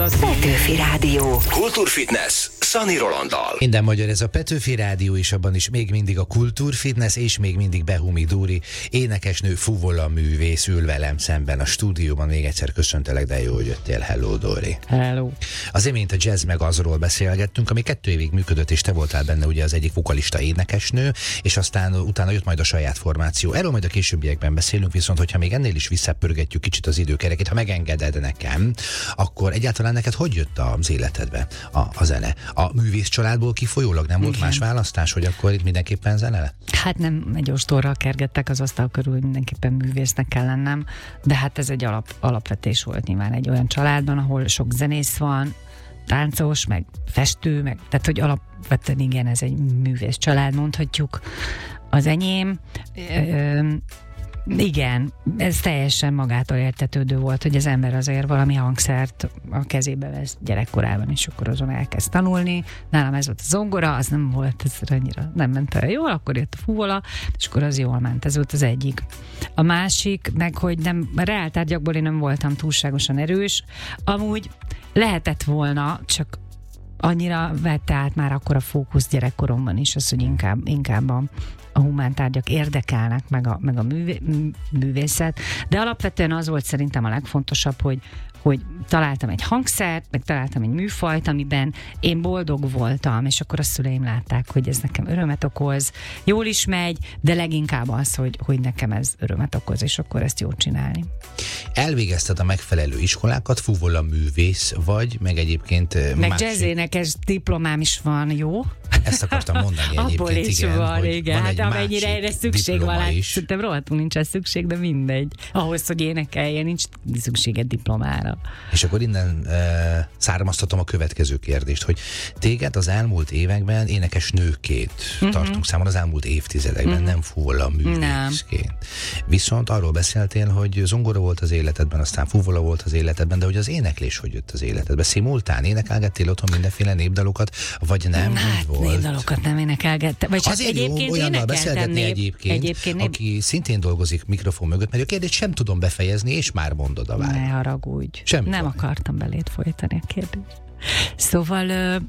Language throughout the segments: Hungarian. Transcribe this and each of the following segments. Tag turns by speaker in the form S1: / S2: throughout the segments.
S1: Petőfi Rádió.
S2: Kultúrfitness Szani Rolanddal.
S3: Minden magyar, ez a Petőfi Rádió, és abban is még mindig a kultúrfitness, és még mindig Behumi Dúri, énekesnő, fuvola művész ül velem szemben a stúdióban. Még egyszer köszöntelek, de jó, hogy jöttél. Hello, Dori.
S4: Hello.
S3: Az imént a jazz meg azról beszélgettünk, ami 2 évig működött, és te voltál benne ugye az egyik vokalista énekesnő, és aztán utána jött majd a saját formáció. Erről majd a későbbiekben beszélünk, viszont hogyha még ennél is visszapörgetjük kicsit az időkerekét, ha megengeded nekem, akkor egyáltalán neked hogy jött az életedbe a zene? A művész családból kifolyólag nem volt más választás, hogy akkor itt mindenképpen zene lett?
S4: Hát nem egy ostorral kergettek az asztal körül, hogy mindenképpen művésznek kell lennem, de hát ez egy alapvetés volt nyilván egy olyan családban, ahol sok zenész van, táncos, meg festő, meg, tehát hogy alapvetően igen, ez egy művész család, mondhatjuk. Az enyém, igen, ez teljesen magától értetődő volt, hogy az ember azért valami hangszert a kezébe vesz gyerekkorában, és akkor azon elkezd tanulni. Nálam ez volt a zongora, az nem volt, ez annyira nem ment el jól, akkor jött a fuvola, és akkor az jól ment, ez volt az egyik. A másik, meg hogy nem, a reáltárgyakból én nem voltam túlságosan erős, amúgy lehetett volna, csak annyira vette át már akkor a fókusz gyerekkoromban is, az, hogy inkább a humántárgyak érdekelnek, meg a művészet, de alapvetően az volt szerintem a legfontosabb, hogy találtam egy hangszert, meg találtam egy műfajt, amiben én boldog voltam, és akkor a szüleim látták, hogy ez nekem örömet okoz, jól is megy, de leginkább az, hogy nekem ez örömet okoz, és akkor ezt jól csinálni.
S3: Elvégezted a megfelelő iskolákat, fuvola művész vagy, meg egyébként
S4: meg jazzénekes diplomám is van, jó?
S3: Ezt akartam mondani egyébként,
S4: abból is
S3: igen.
S4: Van, igen. Hát amennyire erre szükség van,
S3: szerintem
S4: rohadtul nincs szükség, de mindegy. Ahhoz, hogy énekeljen, nincs szükséged diplomára.
S3: És akkor innen származtatom a következő kérdést, hogy téged az elmúlt években énekes nőként tartunk számon, az elmúlt évtizedekben, nem fuvola művészként. Viszont arról beszéltél, hogy zongora volt az életedben, aztán fuvola volt az életedben, de hogy az éneklés hogy jött az életedbe? Szimultán énekelgettél otthon mindenféle népdalokat, vagy nem?
S4: Hát népdalokat nem énekelgettem. Vagy
S3: azért jó olyannal beszélgetni egyébként, aki szintén dolgozik mikrofon mögött, mert a kérdést sem tudom befejezni, és már mondod a választ.
S4: Ne haragudj.
S3: Semmi
S4: nem akartam beléd folytani a kérdést. Szóval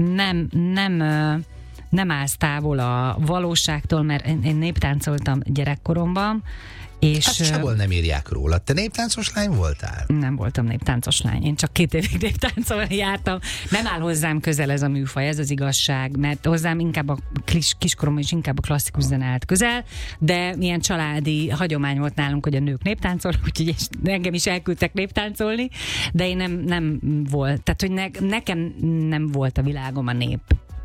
S4: nem állsz távol a valóságtól, mert én néptáncoltam gyerekkoromban, és
S3: hát sehol nem írják róla. Te néptáncos lány voltál?
S4: Nem voltam néptáncos lány. Én csak 2 évig néptáncolni jártam. Nem áll hozzám közel ez a műfaj, ez az igazság, mert hozzám inkább a kiskoromban is inkább a klasszikus zene állt közel, de milyen családi hagyomány volt nálunk, hogy a nők néptáncolnak, úgyhogy engem is elküldtek néptáncolni, de én nem volt. Tehát, hogy nekem nem volt a világom a nép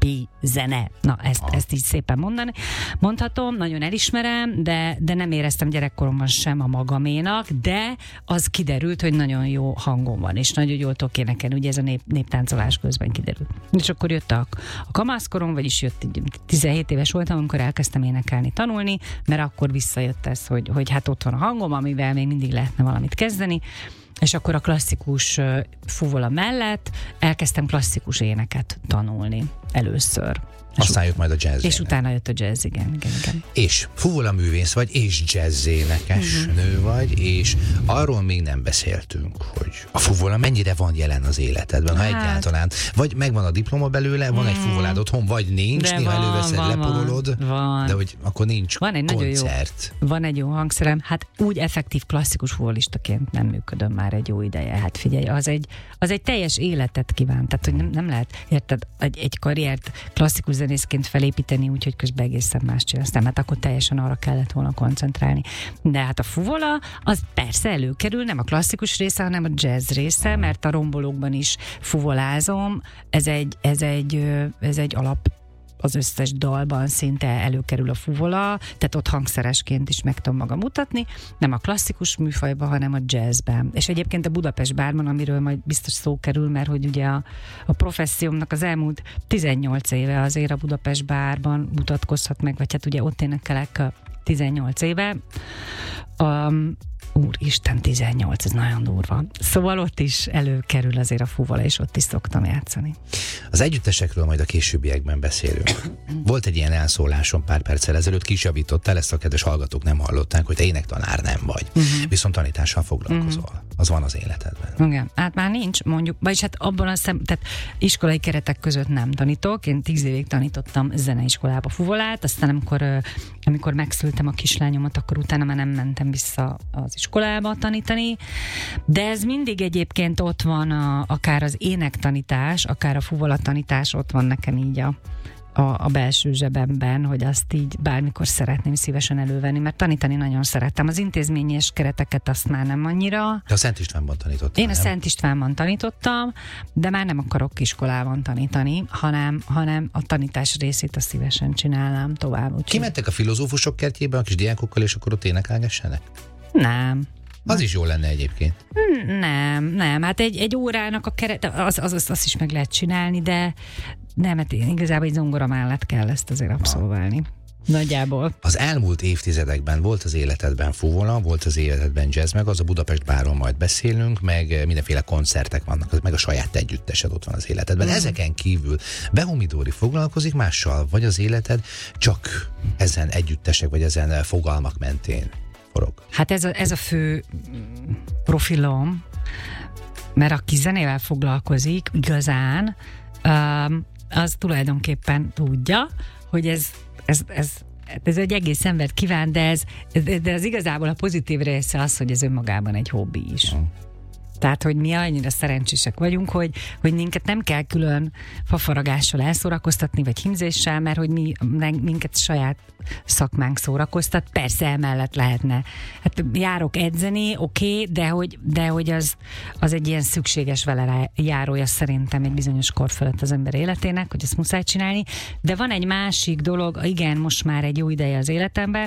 S4: zene. Na, ezt így szépen mondhatom, nagyon elismerem, de nem éreztem gyerekkoromban sem a magaménak, de az kiderült, hogy nagyon jó hangom van, és nagyon jól tudok énekelni, ugye ez a néptáncolás közben kiderült. És akkor jött a kamaszkorom, vagyis jött 17 éves voltam, amikor elkezdtem énekelni, tanulni, mert akkor visszajött ez, hogy hát ott van a hangom, amivel még mindig lehetne valamit kezdeni, és akkor a klasszikus fuvola mellett elkezdtem klasszikus éneket tanulni először.
S3: Aztán jött majd a jazz.
S4: És utána jött a jazz, igen.
S3: És fuvola művész vagy, és jazz énekes nő vagy, és arról még nem beszéltünk, hogy a fuvola mennyire van jelen az életedben, ha egyáltalán. Vagy megvan a diploma belőle, van egy fuvolád otthon, vagy nincs, de néha előveszed, leporolod, de hogy akkor nincs koncert.
S4: Van egy jó hangszerem, hát úgy effektív klasszikus fuvolistaként nem működöm már egy jó ideje. Hát figyelj, az egy teljes életet kíván, tehát hogy nem lehet, érted, egy karriert klasszikus zenészként felépíteni, úgyhogy közben egészen más csinálsz. Hát akkor teljesen arra kellett volna koncentrálni. De hát a fuvola, az persze előkerül, nem a klasszikus része, hanem a jazz része, mert a rombolókban is fuvolázom. Ez egy alap, az összes dalban szinte előkerül a fuvola, tehát ott hangszeresként is meg tudom magam mutatni, nem a klasszikus műfajban, hanem a jazzben. És egyébként a Budapest Bárban, amiről majd biztos szó kerül, mert hogy ugye a professziómnak az elmúlt 18 éve azért a Budapest Bárban mutatkozhat meg, vagy hát ugye ott énekelek 18 éve. Úristen, 18, ez nagyon durva. Szóval ott is előkerül azért a fuvola, és ott is szoktam játszani.
S3: Az együttesekről majd a későbbiekben beszélünk. Volt egy ilyen elszólásom pár perccel ezelőtt, ki is javítottál, ezt a kedves hallgatók nem hallották, hogy te énektanár nem vagy. Viszont tanítással foglalkozol. Az van az életedben.
S4: Igen, hát már nincs, mondjuk, vagyis hát abban tehát iskolai keretek között nem tanítok. Én 10 évig tanítottam zeneiskolába fuvolát, aztán amikor megszültem a kislányomat, akkor utána már nem mentem vissza az iskolába tanítani, de ez mindig egyébként ott van akár az énektanítás, akár a fuvola-tanítás, ott van nekem így a belső zsebemben, hogy azt így bármikor szeretném szívesen elővenni, mert tanítani nagyon szerettem. Az intézményes kereteket azt már nem annyira.
S3: De a Szent Istvánban tanítottál,
S4: Én a Szent Istvánban tanítottam, de már nem akarok iskolában tanítani, hanem a tanítás részét azt szívesen csinálnám tovább.
S3: Kimentek a filozófusok kertjébe a kis diákokkal, és akkor ott énekelgessenek?
S4: Nem.
S3: Az is jó lenne egyébként.
S4: Nem. Hát egy órának a keret, az is meg lehet csinálni, de nem, hát igazából egy zongora mellett kell ezt azért abszolválni. Nagyjából.
S3: Az elmúlt évtizedekben volt az életedben fuvola, volt az életedben jazz, meg az a Budapest bárról majd beszélünk, meg mindenféle koncertek vannak, meg a saját együttesed ott van az életedben. Ezeken kívül Behumi Dóri foglalkozik mással, vagy az életed csak ezen együttesek, vagy ezen fogalmak mentén forog? Hát
S4: ez a fő profilom, mert aki zenével foglalkozik igazán, az tulajdonképpen tudja, hogy ez egy egész embert kíván, de az igazából a pozitív része az, hogy ez önmagában egy hobbi is. Tehát, hogy mi annyira szerencsések vagyunk, hogy minket nem kell külön fafaragással elszórakoztatni, vagy hímzéssel, mert hogy minket saját szakmánk szórakoztat. Persze emellett lehetne. Hát járok edzeni, oké, de hogy az egy ilyen szükséges vele járója szerintem egy bizonyos kor fölött az ember életének, hogy ezt muszáj csinálni. De van egy másik dolog, igen, most már egy jó ideje az életemben,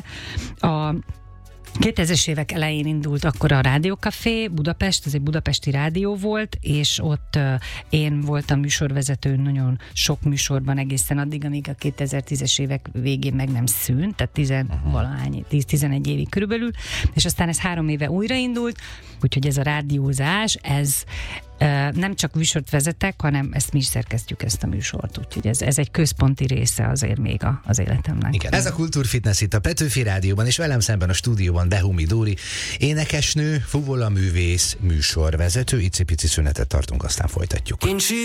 S4: 2000-es évek elején indult akkor a Rádiókafé Budapest, ez egy budapesti rádió volt, és ott én voltam műsorvezető nagyon sok műsorban egészen addig, amíg a 2010-es évek végén meg nem szűnt, tehát 10-11 évig körülbelül, és aztán ez 3 éve újraindult, úgyhogy ez a rádiózás, ez nem csak műsort vezetek, hanem ezt mi is szerkesztjük, ezt a műsort, úgyhogy ez egy központi része azért még az életemnek.
S3: Igen. Ez a Kultúrfitness itt a Petőfi Rádióban, és velem szemben a stúdióban Behumi Dóri, énekesnő, fuvolaművész, műsorvezető. Icipici szünetet tartunk, aztán folytatjuk.